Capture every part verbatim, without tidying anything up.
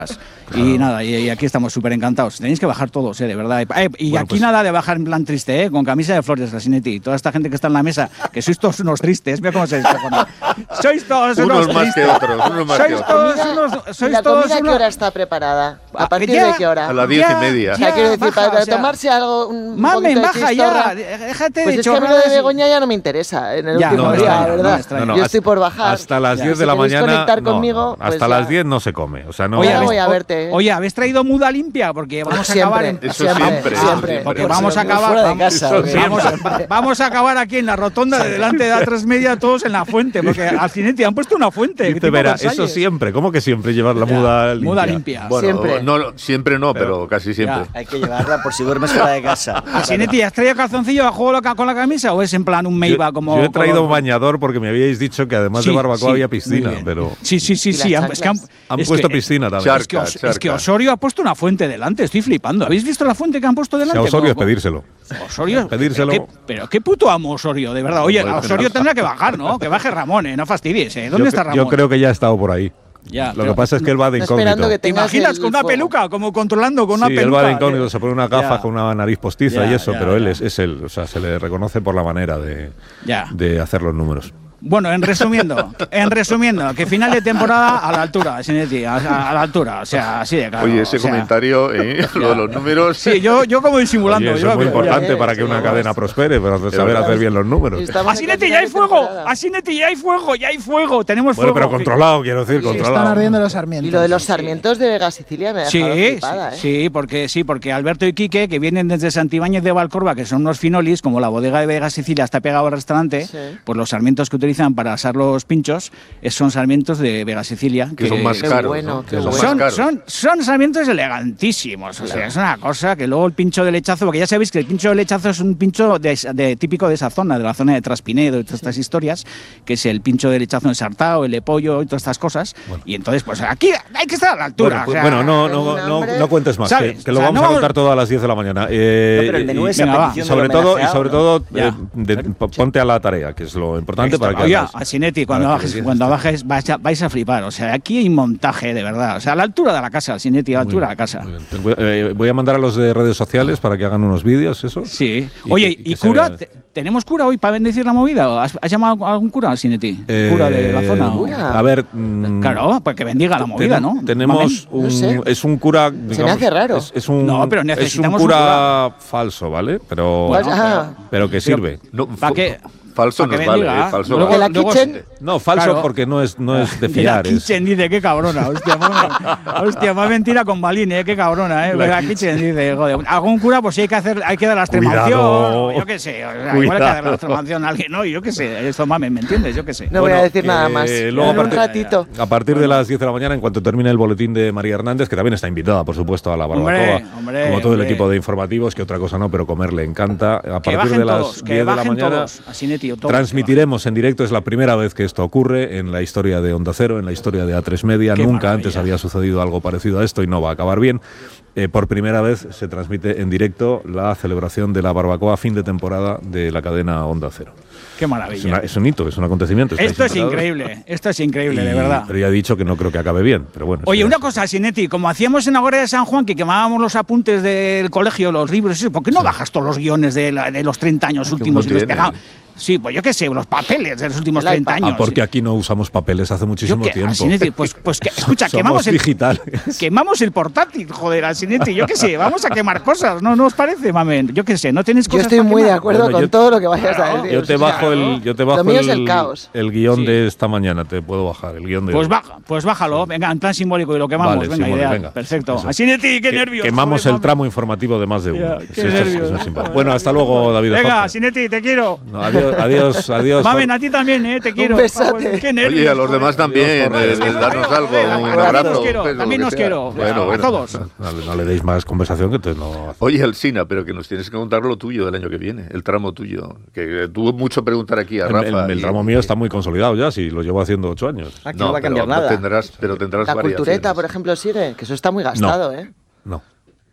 Claro. Y nada, y, y aquí estamos súper encantados. Tenéis que bajar todos, eh, de verdad. Eh, y bueno, aquí pues, nada de bajar en plan triste, eh, con camisa de flores, Asinetti. Toda esta gente que está en la mesa, que sois todos unos tristes. Mira cómo se sois todos unos, unos más tristes. que otros. Unos más sois que otros. todos unos. Sois ¿La todos comida unos... a qué hora está preparada? ¿A partir ya, de qué hora? A las diez y media. O sea, quiero decir, baja, para o sea, tomarse algo. Un Mamen, de baja chistorra, ya. Déjate pues de es que a mí lo de Begoña ya no me interesa. En el ya, último no, día, no, la verdad. No, no, no, Yo estoy por bajar. Hasta las ya. diez de si la mañana. conectar No, conmigo, no, hasta pues las ya. diez no se come. O sea, no. Oye, Oye, voy a verte. Oye, ¿habéis traído muda limpia? Porque vamos a siempre, acabar en... Eso siempre, siempre, siempre. siempre. Porque Por vamos a siempre. acabar Fuera de vamos, casa, vamos, a, vamos a acabar aquí en la rotonda de delante de A tres Media todos en la fuente, porque al Asinetti han puesto una fuente. Dice, verá, eso siempre, ¿cómo que siempre llevar la ya, muda limpia? Muda limpia. Bueno, siempre. No, siempre no, pero, pero casi siempre. Hay que llevarla por si duermes fuera de casa. Asinetti, ¿has traído calzoncillo a juego con la camisa o es en plan un Meiba como...? Yo he traído color? un bañador porque me habíais dicho que además Sí, de barbacoa sí, había piscina, pero... Sí, sí, sí, sí. Han, es que han, han es puesto que, piscina también. Charca, es, que Os, charca. es que Osorio ha puesto una fuente delante, estoy flipando. ¿Habéis visto la fuente que han puesto delante? Si a Osorio es ¿Cómo? pedírselo. Osorio, Pedírselo. ¿Pero qué, pero qué puto amo Osorio, de verdad. Oye, Osorio tendrá que bajar, ¿no? Que baje Ramón, eh, no fastidies. ¿eh? ¿Dónde yo, está Ramón? Yo creo que ya ha estado por ahí. Ya, Lo pero, que pasa es que él va de incógnito. Que ¿Te imaginas con una fuego. peluca, como controlando con sí, una peluca? él va de incógnito, se pone una gafa ya. con una nariz postiza Ya, y eso, ya, pero él ya. es, es él, o sea, se le reconoce por la manera de, Ya. de hacer los números. Bueno, en resumiendo, en resumiendo, que final de temporada a la altura, Asinetti, a, a la altura, o sea, así de claro. Oye, ese o sea, comentario, ¿eh? Lo de los números. Sí, yo, yo como disimulando. Oye, eso yo, es muy yo, importante ya, para que sí, una sí, cadena sí. prospere, para saber verdad. hacer bien los números. Estamos Asinetti, en ya hay final de fuego, temporada. Asinetti, ya hay fuego, ya hay fuego, tenemos Bueno, fuego. pero controlado, quiero decir, Sí, están controlado. ardiendo los sarmientos. Y lo de los sarmientos de Vega Sicilia me ha Sí, dejado sí, flipada, ¿eh? sí, porque sí, porque Alberto y Quique, que vienen desde Santibáñez de Valcorba, que son unos finolis, como la bodega de Vega Sicilia está pegado al restaurante, Sí. pues los sarmientos que utilizan para asar los pinchos es- son sarmientos de Vega Sicilia. Que son más Qué caros. bueno, ¿no? qué Que son bueno. más Son, caros. son, son sarmientos elegantísimos, o sea, es una cosa que luego el pincho de lechazo, porque ya sabéis que el pincho de lechazo es un pincho de, de- típico de esa zona, de la zona de Traspinedo y todas estas historias, que es el pincho de lechazo ensartado, el de pollo y todas estas cosas, y entonces pues aquí hay que estar a la altura. Bueno, pues, o sea, bueno, no, tengo no, un no, hambre. no cuentes más, ¿Sabes? que, que lo O sea, vamos no a vamos- contar todo a las diez de la mañana. Eh, No, pero el menú y- es venga, a va. petición y sobre del todo, y homenajeado, sobre ¿no? todo Ya. eh, de- ponte a la tarea, que es lo importante para que Oye, hagas- Asinetti, cuando para que bajes, empieces. cuando bajes vais a, vais a flipar. O sea, aquí hay montaje, de verdad. O sea, a la altura de la casa, Asinetti, a la Muy altura bien, de la casa. muy bien. Tengo- eh, voy a mandar a los de redes sociales para que hagan unos vídeos, eso. Sí. Y Oye, que- ¿y, que se cura? vea. Te- ¿Tenemos cura hoy para bendecir la movida? ¿Has, has llamado a algún cura, Asinetti? Eh, ¿Cura de la zona? o- ¿Cura? A ver. mm, Claro, para que bendiga la movida, Ten- ¿no? Tenemos Mamen. un, No sé. es un cura, digamos, hace raro. Es, es un, No, pero es un necesitamos un cura falso, ¿vale? Pero, Pues, ah, pero que sirve. No, ¿Para fa- qué? Falso Pa' no que vale, bendiga. ¿eh? Falso Luego- vale. de la luego- kitchen. No, falso Claro. porque no es, no es de De fiar. la es- Kitchen dice, qué cabrona. Hostia, más, hostia, más mentira con Balín, ¿eh? Qué cabrona, ¿eh? La La, Kitchen dice, joder. Algún cura, pues sí hay que hacer, hay que dar la extremación. Cuidado. o Yo qué sé. O sea, igual hay que dar Cuidado. la extremación a alguien, ¿no? Yo qué sé. Esto mames, ¿me entiendes? Yo qué sé. No voy a decir nada más. eh, luego En a un partir- ratito. A partir de las diez de la mañana, en cuanto termine el boletín de María Hernández, que también está invitada, por supuesto, a la barbacoa, Hombre, hombre, como todo hombre. el equipo de informativos, que otra cosa no, pero comer le encanta. A Que partir bajen de las todos, diez que de la bajen mañana todos. Asinetti, todos. transmitiremos en directo, es la primera vez que esto ocurre en la historia de Onda Cero, en la historia de A tres Media. Qué Nunca maravilla. antes había sucedido algo parecido a esto y no va a acabar bien. Eh, por primera vez se transmite en directo la celebración de la barbacoa fin de temporada de la cadena Onda Cero. Qué Es, maravilla. una- es un hito, es un acontecimiento. estáis Esto es enterados. increíble. Esto es increíble, de Y- verdad. Pero ya he dicho que no creo que acabe bien. Pero bueno, Oye, eso una ya- cosa, Sinetti, como hacíamos en Agora de San Juan, que quemábamos los apuntes del colegio, los libros, eso, ¿por qué no bajas todos los guiones de, la- de los treinta años últimos y los tiene. pegamos? Sí, pues yo qué sé, los papeles de los últimos El treinta iPad. años. Ah, porque aquí no usamos papeles hace Yo muchísimo qué, tiempo. Asinetti, pues, pues que, escucha, Somos quemamos el, digitales. quemamos el portátil, joder, Asinetti, yo qué sé, vamos a quemar cosas, ¿no, no os parece, mamen? Yo qué sé, no tenéis Yo cosas estoy para muy de quemar? acuerdo Bueno, con yo- todo lo que vayas a decir. Yo te O sea, bajo el, yo te bajo Lo mío el, es el caos. el guión Sí. de esta mañana, te puedo bajar el guión de Pues hoy. baja, pues bájalo, venga, en plan simbólico y lo quemamos, Vale, venga, simbólico, ideal, venga. perfecto. Eso. Asinetti, qué Que- nervios. Quemamos joder, el mamen. tramo informativo de más de uno. Ya, Sí, qué eso es- nervios. eso es simpático. Bueno, hasta luego, David. Venga, Jorge. Asinetti, te quiero. No, adiós, adiós, adiós. Mamen, a ti también, eh, te quiero. besote. Qué nervios. Oye, a los joder. demás también, Dios, eh, por favor. darnos algo, Joder, un también abrazo. nos quiero, un beso, también lo nos que sea. quiero. Bueno, A bueno. todos. No, le- no le deis más conversación que te no. Oye, Alsina, pero que nos tienes que contar lo tuyo del año que viene, el tramo tuyo. Que tuvo mucho preguntar aquí a El, Rafa. el- el y- tramo mío está muy consolidado ya, si lo llevo haciendo ocho años. Aquí no, va a pero cambiar nada. Tendrás, pero tendrás La variaciones. cultureta, por ejemplo, sigue, que eso está muy gastado, ¿eh? No.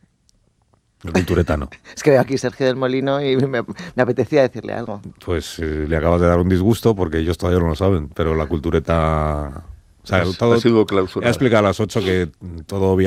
El cultureta no. Es que veo aquí Sergio del Molino y me, me apetecía decirle algo. Pues eh, le acabas de dar un disgusto porque ellos todavía no lo saben, pero la cultureta sea, Has- todo, ha sido he clausurado. explicado a las ocho que todo